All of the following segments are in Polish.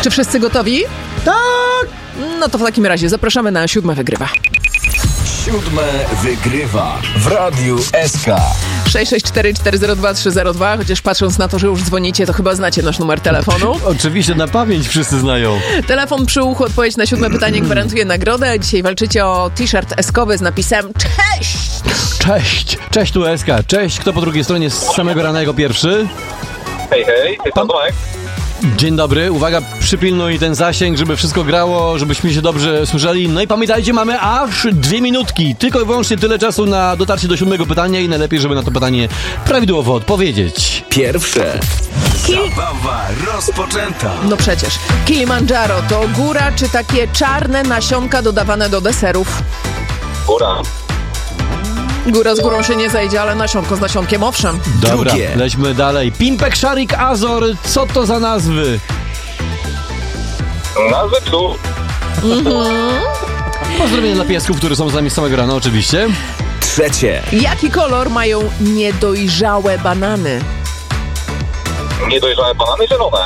Czy wszyscy gotowi? Tak! No to w takim razie zapraszamy na 7 wygrywa. 7 wygrywa w Radiu SK. 664402302, chociaż patrząc na to, że już dzwonicie, to chyba znacie nasz numer telefonu. Oczywiście, na pamięć wszyscy znają. Telefon przy uchu, odpowiedź na 7 pytanie gwarantuje nagrodę. Dzisiaj walczycie o t-shirt eskowy z napisem Cześć! Cześć! Cześć tu SK. Cześć, kto po drugiej stronie z samego rana jako pierwszy? Hej, pan Tomek. Dzień dobry, uwaga, przypilnuj ten zasięg, żeby wszystko grało, żebyśmy się dobrze słyszeli. No i pamiętajcie, mamy aż 2 minutki. Tylko i wyłącznie tyle czasu na dotarcie do 7 pytania i najlepiej, żeby na to pytanie prawidłowo odpowiedzieć. Pierwsze. Zabawa rozpoczęta. No przecież. Kilimandżaro to góra czy takie czarne nasionka dodawane do deserów? Góra. Góra z górą się nie zejdzie, ale nasionko z nasionkiem owszem. Dobra, Drugie. lećmy dalej. Pimpek, Szarik, Azor, co to za nazwy? Nazwy psów. Pozdrowienia dla piesków, które są z nami z samego rana, oczywiście. Trzecie. Jaki kolor mają niedojrzałe banany? Niedojrzałe banany zielone.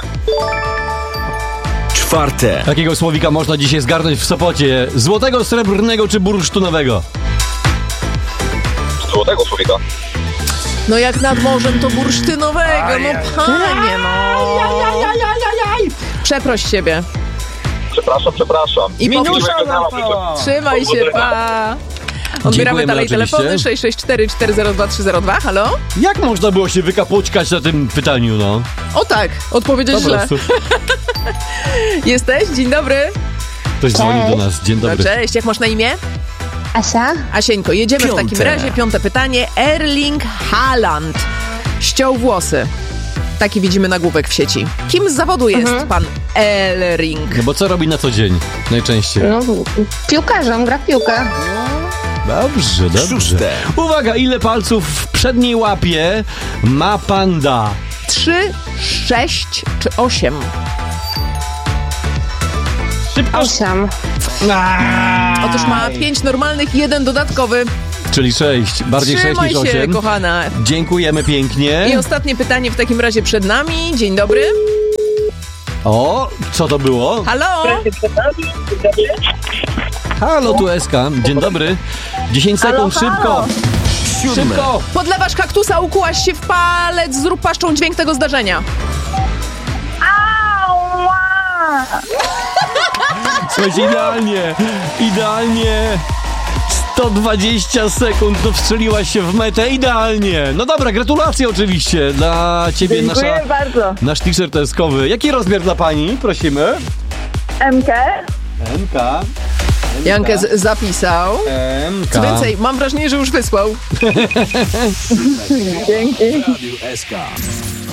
Czwarte. Takiego słowika można dzisiaj zgarnąć w Sopocie. Złotego, srebrnego czy bursztynowego? Złotego słowika. No jak nad morzem to bursztynowego, no panie, no. Przeproś siebie. Przepraszam. I Minuta Trzymaj się, pa. Odbieramy Dziękujemy dalej oczywiście. telefony 664402302. Halo? Jak można było się wykapoćkać na tym pytaniu, no? O tak, odpowiedzieć Po źle. prostu. Jesteś? Dzień dobry. Ktoś dzwoni do nas. Dzień No, dobry. cześć, jak masz na imię? Asia? Asieńko, jedziemy w takim Piąte. razie. 5 pytanie. Erling Haaland ściął włosy. Taki widzimy nagłówek w sieci. Kim z zawodu jest pan Erling? No bo co robi na co dzień? Najczęściej. No, piłkarzem, gra w piłkę. Dobrze, dobrze. Szóste. Uwaga, ile palców w przedniej łapie ma panda? 3, 6 czy 8? Szybko. 8. Otóż ma 5 normalnych, 1 dodatkowy. Czyli 6. Bardziej 6 Trzymaj niż się, 8. kochana. Dziękujemy pięknie. I ostatnie pytanie w takim razie przed nami. Dzień dobry. O, co to było? Halo? Halo, tu SK. Dzień dobry. 10 sekund, szybko. Siódme. Szybko. Podlewasz kaktusa, ukułaś się w palec, zrób paszczą dźwięk tego zdarzenia. Słuchajcie, idealnie 120 sekund, to wstrzeliłaś się w metę, idealnie. No dobra, gratulacje oczywiście dla ciebie. Dziękuję bardzo. Nasz t-shirt eskowy. Jaki rozmiar dla pani? Prosimy. MK? MK. Jankę zapisał. MK. Co więcej, mam wrażenie, że już wysłał. Dzięki. Radiu SK.